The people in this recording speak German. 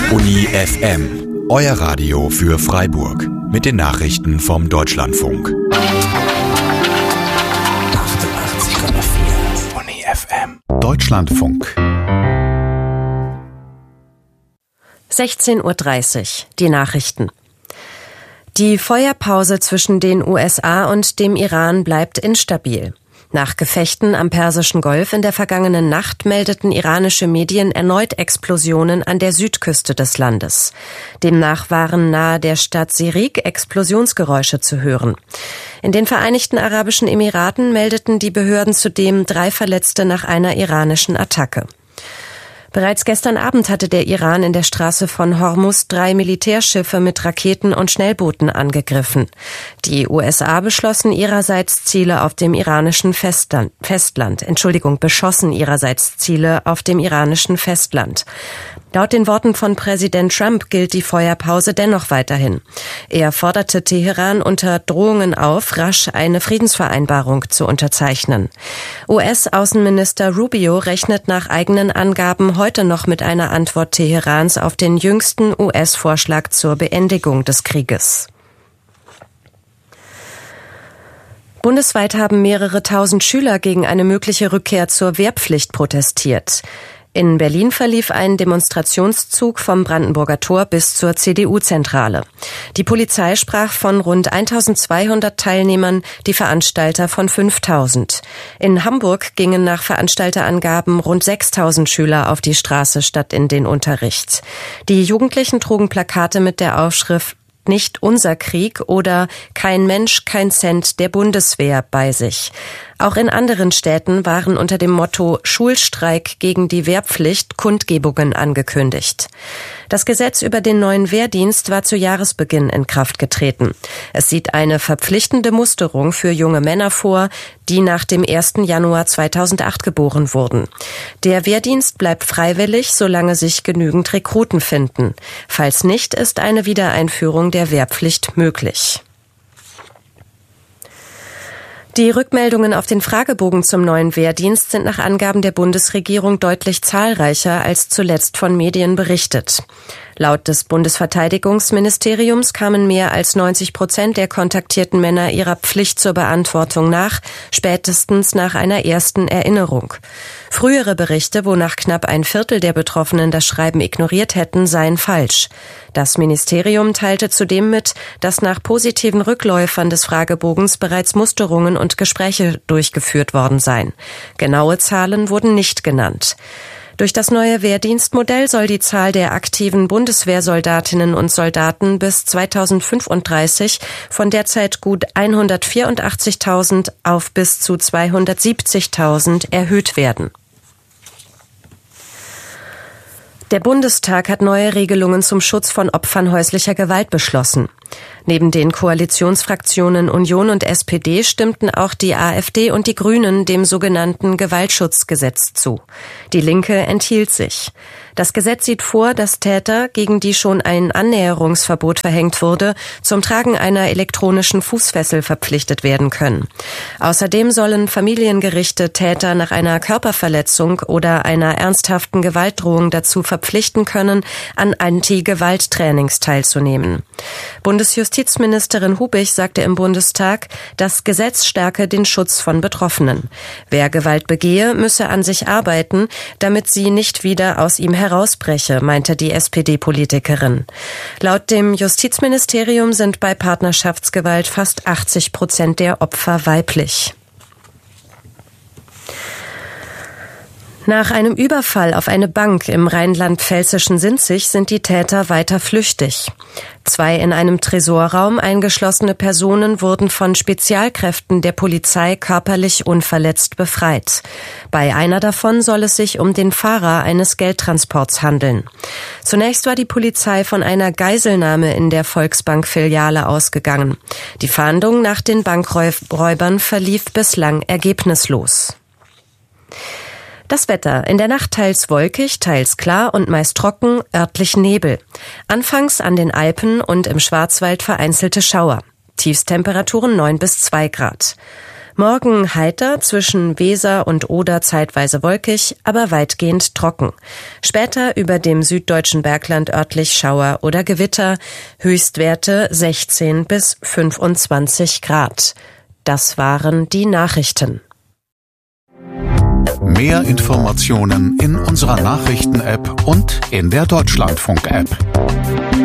Uni FM, euer Radio für Freiburg. Mit den Nachrichten vom Deutschlandfunk. 88,4 Uni FM. Deutschlandfunk. 16:30 Uhr, die Nachrichten. Die Feuerpause zwischen den USA und dem Iran bleibt instabil. Nach Gefechten am Persischen Golf in der vergangenen Nacht meldeten iranische Medien erneut Explosionen an der Südküste des Landes. Demnach waren nahe der Stadt Sirik Explosionsgeräusche zu hören. In den Vereinigten Arabischen Emiraten meldeten die Behörden zudem 3 Verletzte nach einer iranischen Attacke. Bereits gestern Abend hatte der Iran in der Straße von Hormuz 3 Militärschiffe mit Raketen und Schnellbooten angegriffen. Die USA beschlossen ihrerseits Ziele auf dem iranischen beschossen ihrerseits Ziele auf dem iranischen Festland. Laut den Worten von Präsident Trump gilt die Feuerpause dennoch weiterhin. Er forderte Teheran unter Drohungen auf, rasch eine Friedensvereinbarung zu unterzeichnen. US-Außenminister Rubio rechnet nach eigenen Angaben heute noch mit einer Antwort Teherans auf den jüngsten US-Vorschlag zur Beendigung des Krieges. Bundesweit haben mehrere tausend Schüler gegen eine mögliche Rückkehr zur Wehrpflicht protestiert. In Berlin verlief ein Demonstrationszug vom Brandenburger Tor bis zur CDU-Zentrale. Die Polizei sprach von rund 1200 Teilnehmern, die Veranstalter von 5000. In Hamburg gingen nach Veranstalterangaben rund 6000 Schüler auf die Straße statt in den Unterricht. Die Jugendlichen trugen Plakate mit der Aufschrift "Nicht unser Krieg" oder "Kein Mensch, kein Cent der Bundeswehr" bei sich. Auch in anderen Städten waren unter dem Motto "Schulstreik gegen die Wehrpflicht" Kundgebungen angekündigt. Das Gesetz über den neuen Wehrdienst war zu Jahresbeginn in Kraft getreten. Es sieht eine verpflichtende Musterung für junge Männer vor, die nach dem 1. Januar 2008 geboren wurden. Der Wehrdienst bleibt freiwillig, solange sich genügend Rekruten finden. Falls nicht, ist eine Wiedereinführung der Wehrpflicht möglich. Die Rückmeldungen auf den Fragebogen zum neuen Wehrdienst sind nach Angaben der Bundesregierung deutlich zahlreicher als zuletzt von Medien berichtet. Laut des Bundesverteidigungsministeriums kamen mehr als 90% der kontaktierten Männer ihrer Pflicht zur Beantwortung nach, spätestens nach einer ersten Erinnerung. Frühere Berichte, wonach knapp ein Viertel der Betroffenen das Schreiben ignoriert hätten, seien falsch. Das Ministerium teilte zudem mit, dass nach positiven Rückläufern des Fragebogens bereits Musterungen und Gespräche durchgeführt worden seien. Genaue Zahlen wurden nicht genannt. Durch das neue Wehrdienstmodell soll die Zahl der aktiven Bundeswehrsoldatinnen und Soldaten bis 2035 von derzeit gut 184.000 auf bis zu 270.000 erhöht werden. Der Bundestag hat neue Regelungen zum Schutz von Opfern häuslicher Gewalt beschlossen. Neben den Koalitionsfraktionen Union und SPD stimmten auch die AfD und die Grünen dem sogenannten Gewaltschutzgesetz zu. Die Linke enthielt sich. Das Gesetz sieht vor, dass Täter, gegen die schon ein Annäherungsverbot verhängt wurde, zum Tragen einer elektronischen Fußfessel verpflichtet werden können. Außerdem sollen Familiengerichte Täter nach einer Körperverletzung oder einer ernsthaften Gewaltdrohung dazu verpflichten können, an Anti-Gewalt-Trainings teilzunehmen. Bundesjustizministerin Hubich sagte im Bundestag, das Gesetz stärke den Schutz von Betroffenen. Wer Gewalt begehe, müsse an sich arbeiten, damit sie nicht wieder aus ihm herausbreche, meinte die SPD-Politikerin. Laut dem Justizministerium sind bei Partnerschaftsgewalt fast 80% der Opfer weiblich. Nach einem Überfall auf eine Bank im rheinland-pfälzischen Sinzig sind die Täter weiter flüchtig. 2 in einem Tresorraum eingeschlossene Personen wurden von Spezialkräften der Polizei körperlich unverletzt befreit. Bei einer davon soll es sich um den Fahrer eines Geldtransports handeln. Zunächst war die Polizei von einer Geiselnahme in der Volksbank-Filiale ausgegangen. Die Fahndung nach den Bankräubern verlief bislang ergebnislos. Das Wetter: in der Nacht teils wolkig, teils klar und meist trocken, örtlich Nebel. Anfangs an den Alpen und im Schwarzwald vereinzelte Schauer. Tiefstemperaturen 9 bis 2 Grad. Morgen heiter, zwischen Weser und Oder zeitweise wolkig, aber weitgehend trocken. Später über dem süddeutschen Bergland örtlich Schauer oder Gewitter, Höchstwerte 16 bis 25 Grad. Das waren die Nachrichten. Mehr Informationen in unserer Nachrichten-App und in der Deutschlandfunk-App.